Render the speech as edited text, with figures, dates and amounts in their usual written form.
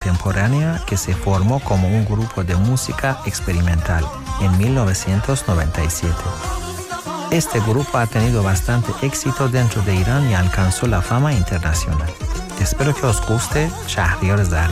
contemporánea que se formó como un grupo de música experimental en 1997. Este grupo ha tenido bastante éxito dentro de Irán y alcanzó la fama internacional. Espero que os guste Shahriar Zardi.